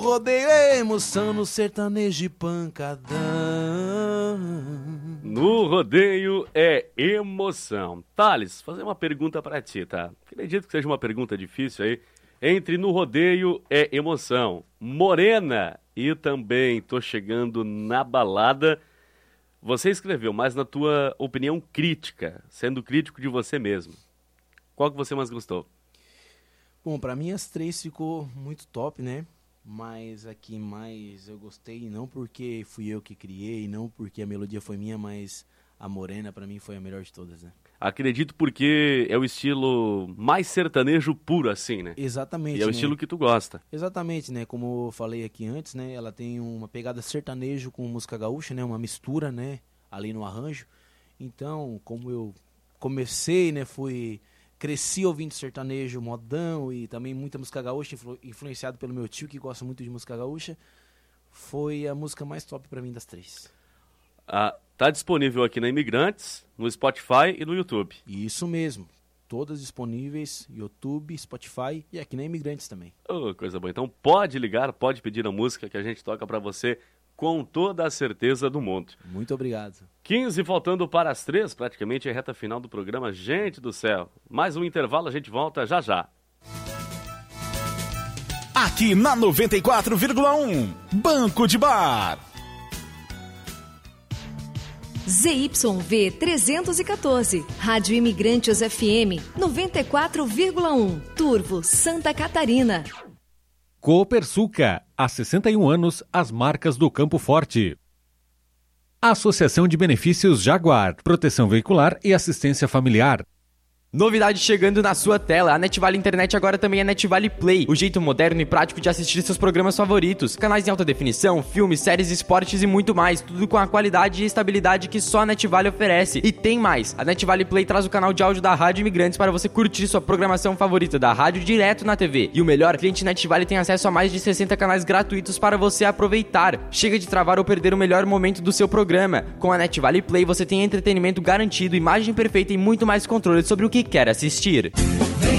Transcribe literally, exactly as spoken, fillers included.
Rodeio é emoção no sertanejo de pancadão. No rodeio é emoção. Thales, fazer uma pergunta pra ti, tá? Acredito que seja uma pergunta difícil aí. Entre no rodeio é emoção, morena e também tô chegando na balada. Você escreveu, mas na tua opinião crítica, sendo crítico de você mesmo, qual que você mais gostou? Bom, pra mim as três ficou muito top, né? Mas a que mais eu gostei, não porque fui eu que criei, não porque a melodia foi minha, mas a morena pra mim foi a melhor de todas, né? Acredito porque é o estilo mais sertanejo puro, assim, né? Exatamente, E é o né? estilo que tu gosta. Exatamente, né? Como eu falei aqui antes, né? Ela tem uma pegada sertanejo com música gaúcha, né? Uma mistura, né? Ali no arranjo. Então, como eu comecei, né? Fui... Cresci ouvindo sertanejo modão e também muita música gaúcha, influ- influenciado pelo meu tio, que gosta muito de música gaúcha. Foi a música mais top pra mim das três. Ah, tá disponível aqui na Imigrantes, no Spotify e no YouTube. Isso mesmo. Todas disponíveis, YouTube, Spotify e aqui na Imigrantes também. Oh, coisa boa. Então pode ligar, pode pedir a música que a gente toca pra você com toda a certeza do mundo. Muito obrigado. quinze faltando para as três, praticamente a reta final do programa. Gente do céu, mais um intervalo, a gente volta já já. Aqui na noventa e quatro vírgula um, Banco de Bar. Z Y V trezentos e quatorze, Rádio Imigrantes F M noventa e quatro vírgula um, Turvo, Santa Catarina. Copersuca, há sessenta e um anos, as marcas do Campo Forte. Associação de Benefícios Jaguar, proteção veicular e assistência familiar. Novidade chegando na sua tela, a NetVale Internet agora também é NetVale Play, o jeito moderno e prático de assistir seus programas favoritos, canais em alta definição, filmes, séries, esportes e muito mais, tudo com a qualidade e estabilidade que só a NetVale oferece. E tem mais, a NetVale Play traz o canal de áudio da Rádio Imigrantes para você curtir sua programação favorita da rádio direto na T V. E o melhor, cliente NetVale tem acesso a mais de sessenta canais gratuitos para você aproveitar. Chega de travar ou perder o melhor momento do seu programa. Com a NetVale Play você tem entretenimento garantido, imagem perfeita e muito mais controle sobre o que quer assistir.